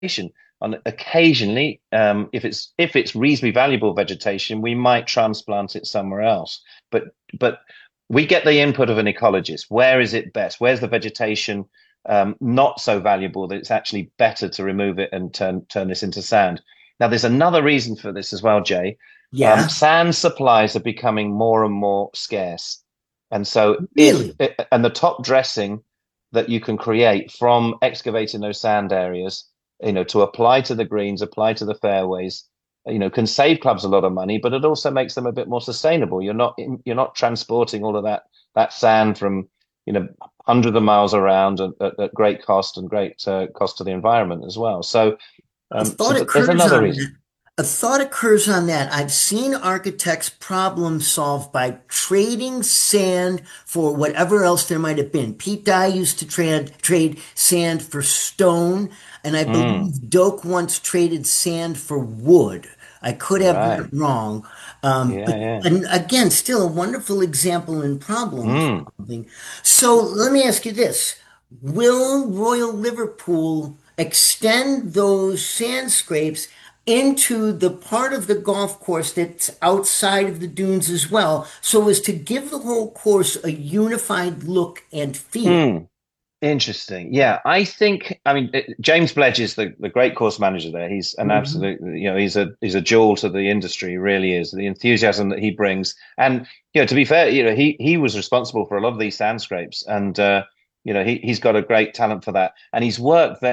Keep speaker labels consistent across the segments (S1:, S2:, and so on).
S1: On occasionally, if it's reasonably valuable vegetation, we might transplant it somewhere else. But we get the input of an ecologist. Where is it best? Where's the vegetation not so valuable that it's actually better to remove it and turn this into sand? Now, there's another reason for this as well, Jay.
S2: Yeah,
S1: Sand supplies are becoming more and more scarce, and so if
S2: really.
S1: and the top dressing that you can create from excavating those sand areas, to apply to the greens, apply to the fairways, can save clubs a lot of money, but it also makes them a bit more sustainable. You're not transporting all of that sand from hundreds of miles around at great cost and great cost to the environment as well. So
S2: A
S1: so
S2: thought
S1: there's
S2: occurs
S1: another
S2: on
S1: reason.
S2: that. A thought occurs on that. I've seen architects problem solve by trading sand for whatever else there might have been. Pete Dye used to trade sand for stone, and I
S1: Mm,
S2: believe Doak once traded sand for wood. I could have that
S1: right.
S2: wrong.
S1: Yeah,
S2: But
S1: yeah.
S2: and again, still a wonderful example in problem
S1: Mm.
S2: solving. So let me ask you this. Will Royal Liverpool extend those sand scrapes into the part of the golf course that's outside of the dunes as well, so as to give the whole course a unified look and feel?
S1: Mm. Interesting. Yeah, I mean, James Bledge is the great course manager there. He's an
S2: Mhm.
S1: absolute, he's a jewel to the industry, he really is. The enthusiasm that he brings. And, to be fair, he was responsible for a lot of these sand scrapes, and he's got a great talent for that. And he's worked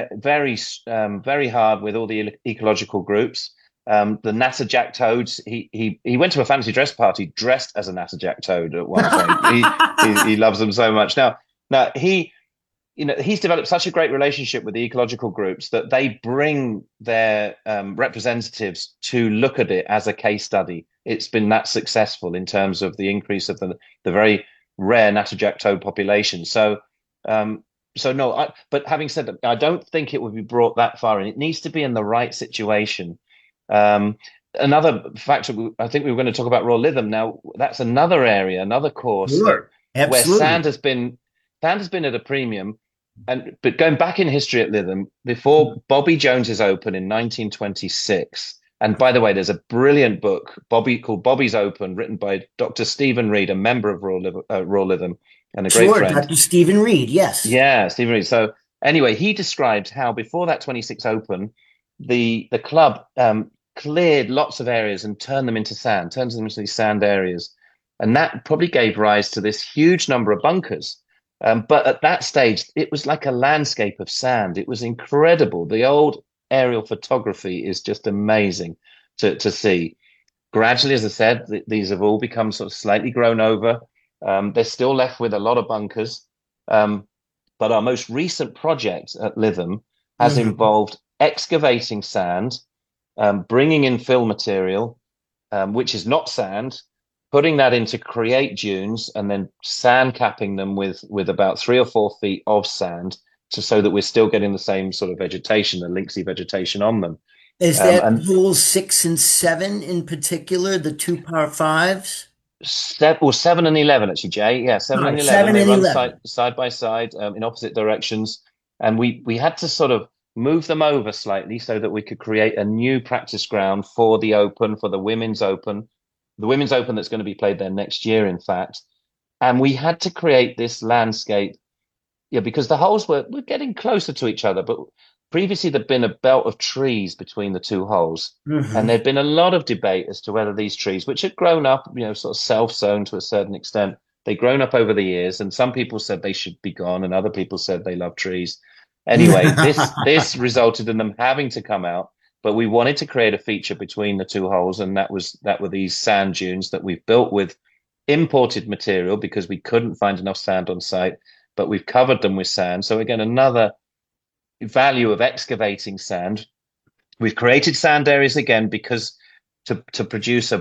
S1: very hard with all the ecological groups. The Natterjack toads. He went to a fancy dress party dressed as a Natterjack toad at one point. He loves them so much. Now he's developed such a great relationship with the ecological groups that they bring their representatives to look at it as a case study. It's been that successful in terms of the increase of the very rare natterjack toad population. Um, so no, but having said that, I don't think it would be brought that far in. It needs to be in the right situation. Um, Another factor, I think we were going to talk about Royal Lytham. Now, that's another area, another course that
S2: Sure.
S1: where
S2: Absolutely.
S1: sand has been at a premium. But going back in history at Lytham, before Bobby Jones's Open in 1926, and by the way, there's a brilliant book called Bobby's Open, written by Dr. Stephen Reed, a member of Royal Lytham and a great
S2: Sure,
S1: friend.
S2: Dr. Stephen Reed, yes.
S1: Yeah, Stephen Reed. So anyway, he describes how before that 26 Open, the club cleared lots of areas and turned them into these sand areas, and that probably gave rise to this huge number of bunkers. But at that stage, it was like a landscape of sand. It was incredible. The old aerial photography is just amazing to see. Gradually, as I said, these have all become sort of slightly grown over. They're still left with a lot of bunkers. Um, but our most recent project at Lytham has
S2: Mhm.
S1: involved excavating sand, bringing in fill material, which is not sand, putting that in to create dunes, and then sand capping them with about 3 or 4 feet of sand so that we're still getting the same sort of vegetation, the linksy vegetation on them.
S2: Is
S1: Um,
S2: that
S1: and
S2: holes 6 and 7 in particular, the two par fives?
S1: Well, 7 and 11 actually, Jay. Yeah, seven
S2: Sorry,
S1: and 11.
S2: seven
S1: They
S2: and
S1: run side
S2: 11.
S1: side by side in opposite directions, and we had to sort of move them over slightly so that we could create a new practice ground for the Open, for the Women's Open that's going to be played there next year, in fact. And we had to create this landscape, yeah, because the holes were getting closer to each other, but previously there'd been a belt of trees between the two holes, and
S2: Hmm.
S1: there'd been a lot of debate as to whether these trees, which had grown up, sort of self-sown to a certain extent, they'd grown up over the years, and some people said they should be gone, and other people said they love trees. Anyway, this resulted in them having to come out, but we wanted to create a feature between the two holes, and that were these sand dunes that we've built with imported material because we couldn't find enough sand on site, but we've covered them with sand. So again, another value of excavating sand. We've created sand areas again because to produce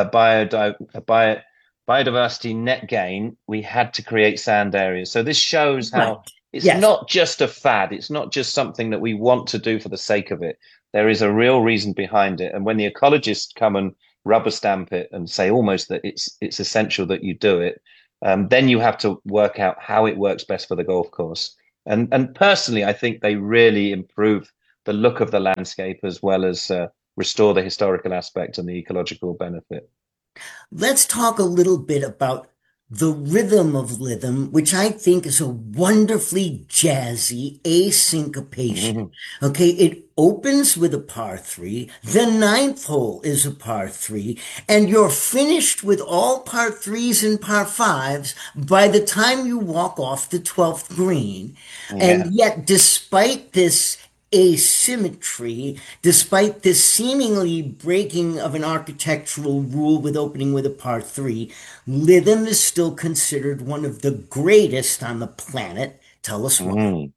S1: a biodiversity net gain, we had to create sand areas. So this shows
S2: Right.
S1: how it's
S2: Yes.
S1: not just a fad. It's not just something that we want to do for the sake of it. There is a real reason behind it. And when the ecologists come and rubber stamp it and say almost that it's essential that you do it, then you have to work out how it works best for the golf course. And personally, I think they really improve the look of the landscape as well as restore the historical aspect and the ecological benefit.
S2: Let's talk a little bit about the rhythm of Lytham, which I think is a wonderfully jazzy A syncopation.
S1: Mhm.
S2: Okay, it opens with a par three, the ninth hole is a par three, and you're finished with all par threes and par fives by the time you walk off the 12th green.
S1: Yeah.
S2: And yet, despite this asymmetry, despite this seemingly breaking of an architectural rule with opening with a par three, Lytham is still considered one of the greatest on the planet. Tell us why.
S1: Mm.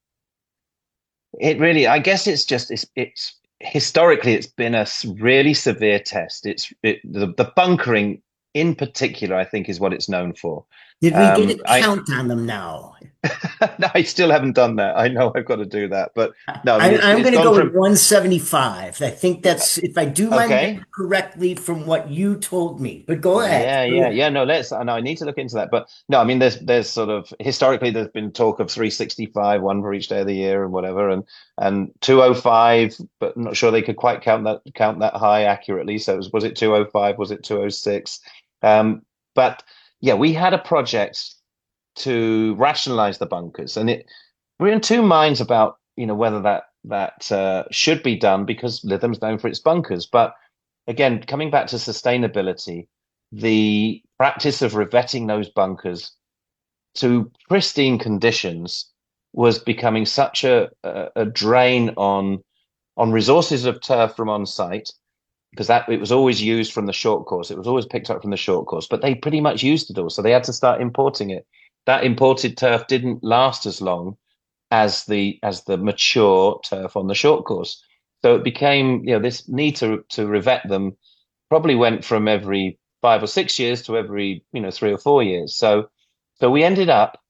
S1: It really, I guess it's historically it's been a really severe test. The bunkering in particular, I think, is what it's known for.
S2: Did we get a
S1: I
S2: count on them now?
S1: no, I still haven't done that. I know I've got to do that, but no, I mean
S2: I'm
S1: it's
S2: going to
S1: gone
S2: go with
S1: from
S2: 175. I think that's, if I do my math
S1: okay.
S2: correctly from what you told me. But go ahead. Go ahead.
S1: Yeah. No, let's. No, I need to look into that. But no, I mean, there's sort of historically there's been talk of 365, one for each day of the year and whatever, and 205, but I'm not sure they could quite count that high accurately. So was it 205? Was it 206? But yeah, we had a project to rationalize the bunkers, and we're in two minds about whether that should be done because Lytham's known for its bunkers, but again, coming back to sustainability, the practice of revetting those bunkers to pristine conditions was becoming such a drain on resources of turf from on site because that it was always used from the short course. It was always picked up from the short course, but they pretty much used it all, so they had to start importing it. That imported turf didn't last as long as the mature turf on the short course. So it became, this need to revet them probably went from every 5 or 6 years to every, 3 or 4 years. So we ended up,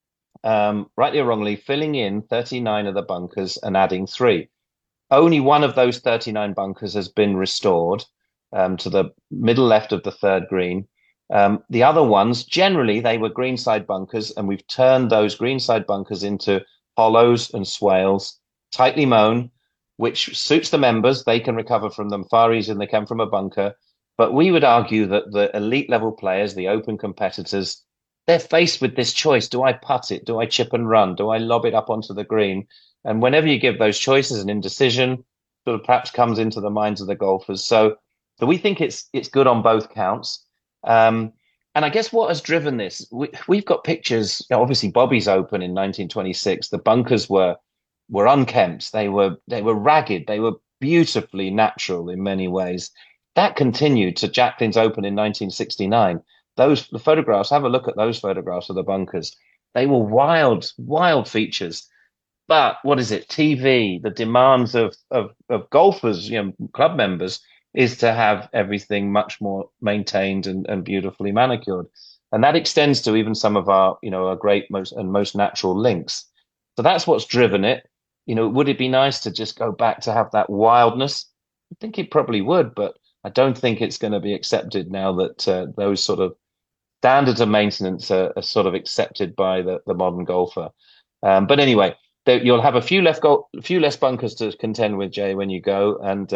S1: rightly or wrongly, filling in 39 of the bunkers and adding three. Only one of those 39 bunkers has been restored to the middle left of the third green. The other ones, generally, they were greenside bunkers, and we've turned those greenside bunkers into hollows and swales, tightly mown, which suits the members. They can recover from them far easier than they can from a bunker. But we would argue that the elite level players, the open competitors, they're faced with this choice. Do I putt it? Do I chip and run? Do I lob it up onto the green? And whenever you give those choices, an indecision sort of perhaps comes into the minds of the golfers. So we think it's good on both counts. Um, and I guess what has driven this, we've got pictures. Obviously, Bobby's Open in 1926. The bunkers were unkempt. They were ragged. They were beautifully natural in many ways. That continued to Jacqueline's Open in 1969. The photographs. Have a look at those photographs of the bunkers. They were wild, wild features. But what is it? TV, the demands of golfers, club members, is to have everything much more maintained and beautifully manicured. And that extends to even some of our great most natural links. So that's what's driven it. Would it be nice to just go back to have that wildness? I think it probably would, but I don't think it's going to be accepted now that those sort of standards of maintenance are sort of accepted by the modern golfer. But anyway, you'll have a few less bunkers to contend with, Jay, when you go. And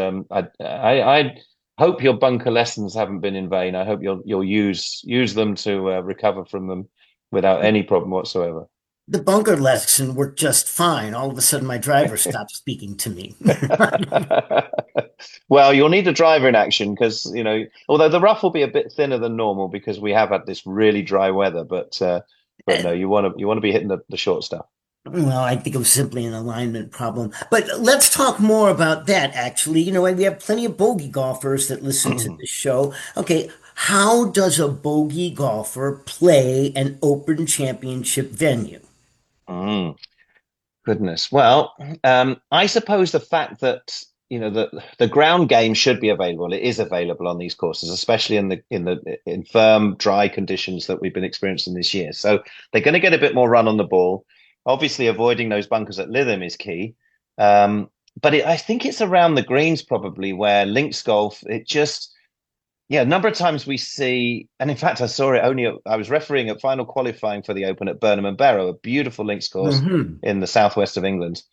S1: I hope your bunker lessons haven't been in vain. I hope you'll use them to recover from them without any problem whatsoever.
S2: The bunker lesson worked just fine. All of a sudden, my driver stopped speaking to me.
S1: Well, you'll need a driver in action because although the rough will be a bit thinner than normal because we have had this really dry weather, but no, you want to be hitting the short stuff.
S2: Well, I think it was simply an alignment problem. But let's talk more about that, actually. We have plenty of bogey golfers that listen to this show. Okay, how does a bogey golfer play an Open Championship venue?
S1: Mm. Goodness. Well, I suppose the fact that the ground game should be available. It is available on these courses, especially in firm, dry conditions that we've been experiencing this year. So they're going to get a bit more run on the ball. Obviously, avoiding those bunkers at Lytham is key. But I think it's around the greens probably where links golf. Yeah, a number of times we see, and in fact, I saw it I was refereeing at final qualifying for the Open at Burnham and Barrow, a beautiful links course
S2: Hmm.
S1: in the southwest of England.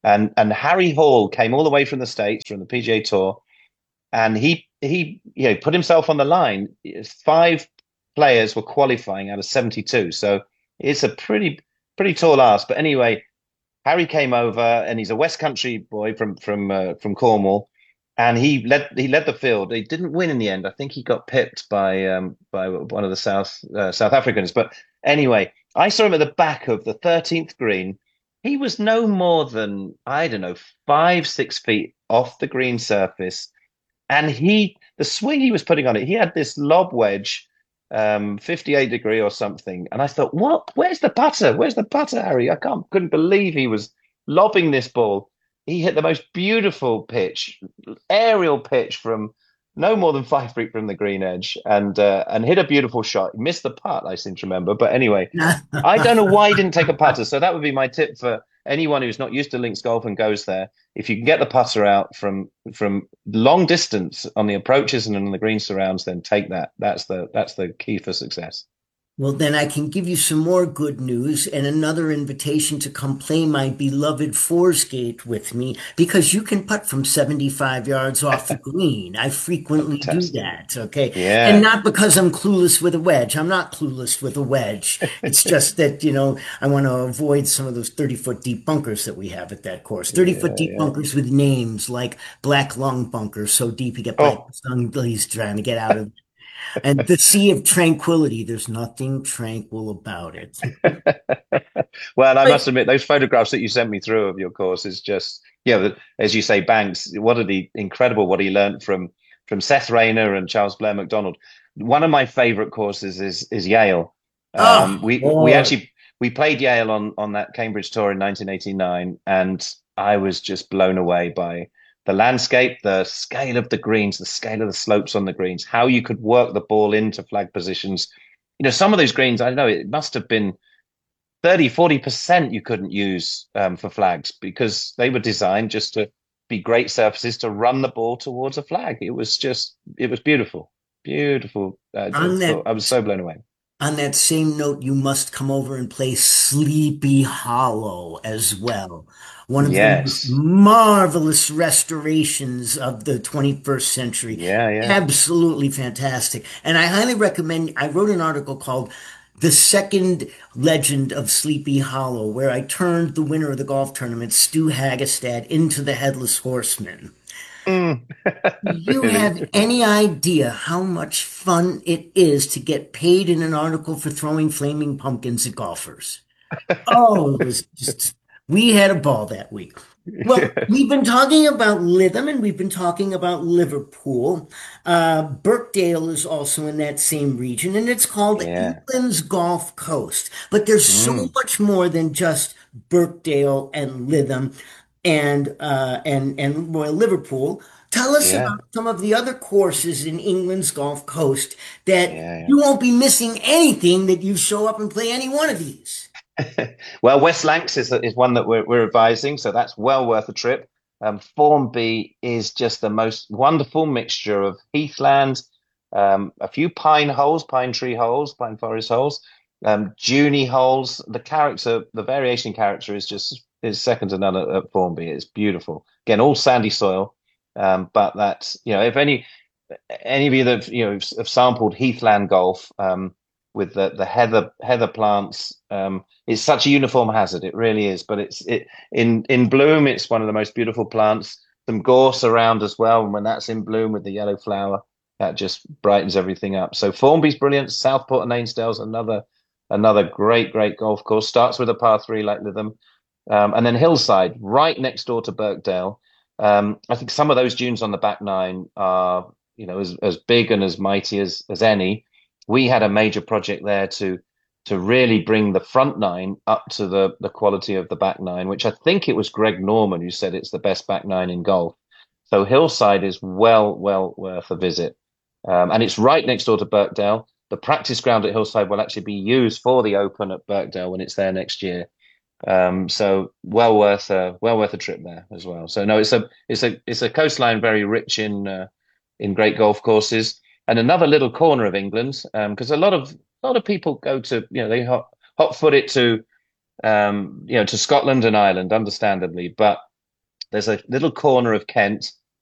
S1: and Harry Hall came all the way from the States from the PGA Tour, and he put himself on the line. Five players were qualifying out of 72, so it's a pretty tall ask. But anyway, Harry came over, and he's a West Country boy from Cornwall, and he led the field. He didn't win in the end. I think he got pipped by one of the South Africans. But anyway, I saw him at the back of the 13th green. He was no more than, I don't know, 5, 6 feet off the green surface, and the swing he was putting on it, he had this lob wedge, 58 degree or something. And I thought, what? Where's the putter? Where's the putter, Harry? Couldn't believe he was lobbing this ball. He hit the most beautiful pitch, aerial pitch from no more than 5 feet from the green edge, and hit a beautiful shot. He missed the putt, I seem to remember. But anyway, I don't know why he didn't take a putter. So that would be my tip for anyone who's not used to links golf and goes there. If you can get the putter out from long distance on the approaches and on the green surrounds, then take that. That's the key for success.
S2: Well, then I can give you some more good news and another invitation to come play my beloved Forsgate with me because you can putt from 75 yards off the green. I frequently do
S1: Fantastic.
S2: that. Okay. And
S1: Yeah.
S2: not because I'm clueless with a wedge. I'm not clueless with a wedge. It's just that, I want to avoid some of those 30-foot deep bunkers that we have at that course. 30-foot
S1: Yeah,
S2: deep
S1: yeah.
S2: bunkers with names like Black Lung Bunker, so deep you get black
S1: Oh,
S2: lung, he's trying to get out of. And the Sea of Tranquility, there's nothing tranquil about it.
S1: well, I must
S2: But,
S1: admit, those photographs that you sent me through of your course is just, as you say, Banks. Incredible what he learned from Seth Rayner and Charles Blair McDonald. One of my favorite courses is Yale.
S2: oh,
S1: We
S2: Lord.
S1: actually we played Yale on that Cambridge tour in 1989, and I was just blown away by the landscape, the scale of the greens, the scale of the slopes on the greens, how you could work the ball into flag positions. Some of those greens, I don't know, it must have been 30, 40% you couldn't use for flags because they were designed just to be great surfaces to run the ball towards a flag. It was beautiful, beautiful.
S2: On that
S1: I was so blown away.
S2: on that same note, you must come over and play Sleepy Hollow as well. One of the most
S1: Yes.
S2: marvelous restorations of the 21st century.
S1: Yeah, yeah.
S2: Absolutely fantastic. And I highly recommend, I wrote an article called The Second Legend of Sleepy Hollow, where I turned the winner of the golf tournament, Stu Hagestad, into the Headless Horseman.
S1: Mm.
S2: You
S1: Really.
S2: have any idea how much fun it is to get paid in an article for throwing flaming pumpkins at golfers? Oh, it was just, we had a ball that week. Well, we've been talking about Lytham and we've been talking about Liverpool. Birkdale is also in that same region and it's called
S1: Yeah.
S2: England's Gulf Coast. But there's so
S1: Mm.
S2: much more than just Birkdale and Lytham and Royal Liverpool. Tell us
S1: Yeah.
S2: about some of the other courses in England's Gulf Coast that
S1: Yeah,
S2: you won't be missing anything that you show up and play any one of these.
S1: yeah. Well, West Lancs is one that we're advising, so that's well worth a trip. Formby is just the most wonderful mixture of heathland, a few pine tree holes, pine forest holes, duney holes. The variation in character is second to none at Formby. It's beautiful. Again, all sandy soil, but that's if any of you that have sampled heathland golf, with the heather plants, it's such a uniform hazard. It really is. But in bloom, it's one of the most beautiful plants. Some gorse around as well, and when that's in bloom with the yellow flower, that just brightens everything up. So Formby's brilliant. Southport and Ainsdale's another great golf course. Starts with a par 3 like Lytham, and then Hillside, right next door to Birkdale. I think some of those dunes on the back nine are, as big and as mighty as any. We had a major project there to really bring the front nine up to the quality of the back nine, which I think it was Greg Norman who said it's the best back nine in golf. So Hillside is well worth a visit. And it's right next door to Birkdale. The practice ground at Hillside will actually be used for the Open at Birkdale when it's there next year. So well worth a trip there as well. So no, it's a coastline very rich in great golf courses, and another little corner of England, because a lot of people go to they hot foot it to to Scotland and Ireland, understandably, but There's a little corner of Kent